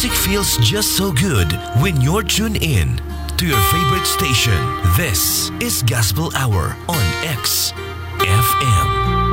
Music feels just so good when you're tuned in to your favorite station. This is Gospel Hour on XFM.